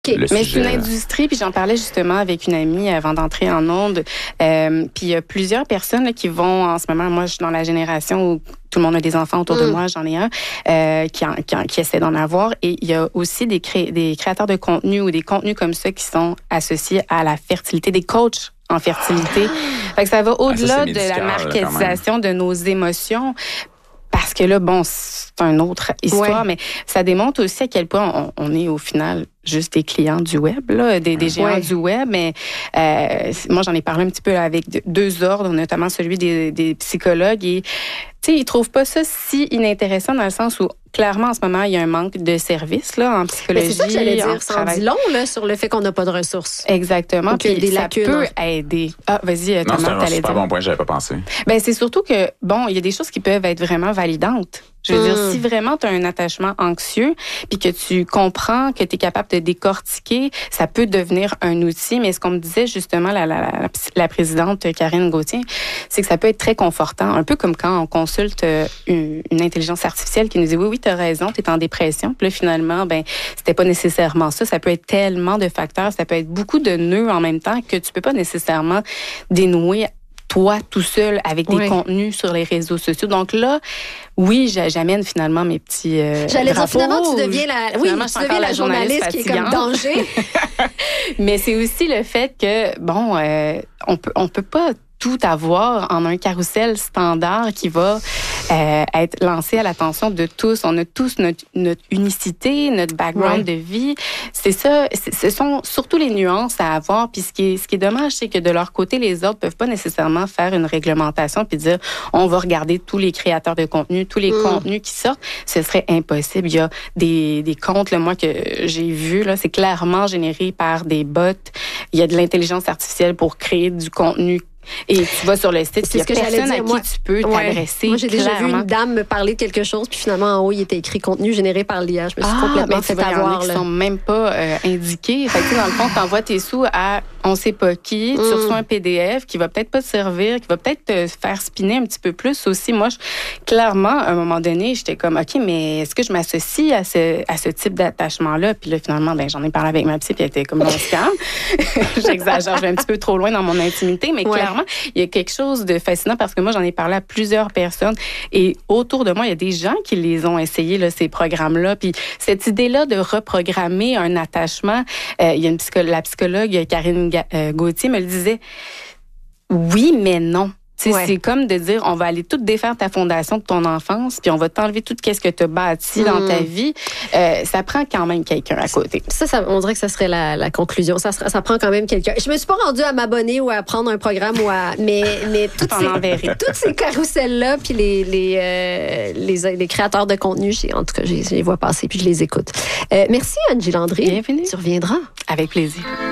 Okay. le Mais sujet. c'est une industrie, puis j'en parlais justement avec une amie avant d'entrer en onde. Puis il y a plusieurs personnes là, qui vont en ce moment, moi je suis dans la génération où tout le monde a des enfants autour de moi, j'en ai un, qui essaie d'en avoir. Et il y a aussi des créateurs de contenu ou des contenus comme ça qui sont associés à la fertilité, des coachs en fertilité. Fait que ça va au-delà c'est de la médical, marketisation de nos émotions. Parce que là, bon, c'est une autre histoire, mais ça démontre aussi à quel point on est au final juste des clients du web, là, des géants du web. Mais moi, j'en ai parlé un petit peu là, avec deux ordres, notamment celui des psychologues. Et tu sais, ils trouvent pas ça si inintéressant dans le sens où clairement, en ce moment, il y a un manque de services là, en psychologie. Mais c'est ça que j'allais dire. Ça en travail. dit long là, sur le fait qu'on n'a pas de ressources. Exactement. Donc, il y a Puis des ça lacunes. peut aider. Ah, vas-y, Non, c'est Thomas, un t'allais super dire. bon point, j'avais pas pensé. Ben, c'est surtout que, bon, il y a des choses qui peuvent être vraiment validantes. Je veux dire, si vraiment tu as un attachement anxieux, puis que tu comprends que tu es capable de décortiquer, ça peut devenir un outil. Mais ce qu'on me disait justement, la présidente Karine Gauthier, c'est que ça peut être très confortant. Un peu comme quand on consulte une intelligence artificielle qui nous dit oui, tu as raison, tu es en dépression. Puis là, finalement, ben c'était pas nécessairement ça. Ça peut être tellement de facteurs, ça peut être beaucoup de nœuds en même temps que tu peux pas nécessairement dénouer toi tout seul avec des contenus sur les réseaux sociaux. Donc là, oui, j'amène finalement mes petits J'allais dire, drapeaux. finalement, tu deviens la journaliste qui est comme danger. Mais c'est aussi le fait que, bon, on peut pas tout avoir en un carrousel standard qui va être lancé à l'attention de tous. On a tous notre unicité, notre background de vie. C'est ça. Ce sont surtout les nuances à avoir. Puis ce qui est dommage, c'est que de leur côté, les autres peuvent pas nécessairement faire une réglementation puis dire on va regarder tous les créateurs de contenu, tous les contenus qui sortent. Ce serait impossible. Il y a des comptes, là, moi, que j'ai vus, là, c'est clairement généré par des bots. Il y a de l'intelligence artificielle pour créer du contenu. Et tu vas sur le site, il y a personne à qui tu peux t'adresser. Moi, j'ai déjà vu une dame me parler de quelque chose, puis finalement, en haut, il était écrit contenu généré par l'IA. Je me suis complètement fait avoir. Il y en a qui sont même pas indiqués. Fait que, dans le fond, tu envoies tes sous à on sait pas qui, tu reçois un PDF qui va peut-être pas te servir, qui va peut-être te faire spinner un petit peu plus aussi. Moi, clairement, à un moment donné, j'étais comme, OK, mais est-ce que je m'associe à ce type d'attachement-là? Puis là, finalement, ben j'en ai parlé avec ma psy, puis elle était comme, non, se calme. J'exagère, je vais un petit peu trop loin dans mon intimité, mais clairement, il y a quelque chose de fascinant parce que moi, j'en ai parlé à plusieurs personnes et autour de moi, il y a des gens qui les ont essayés, là, ces programmes-là. Puis cette idée-là de reprogrammer un attachement, il y a la psychologue Karine Gauthier me le disait, oui, mais non. C'est comme de dire, on va aller tout défaire ta fondation de ton enfance, puis on va t'enlever tout ce que tu as bâti dans ta vie. Ça prend quand même quelqu'un à côté. Ça, on dirait que ça serait la conclusion. Ça prend quand même quelqu'un. Je me suis pas rendue à m'abonner ou à prendre un programme mais toutes ces carousels-là, puis les créateurs de contenu, en tout cas, je les vois passer, puis je les écoute. Merci, Angie Landry. Bienvenue. Tu reviendras. Avec plaisir.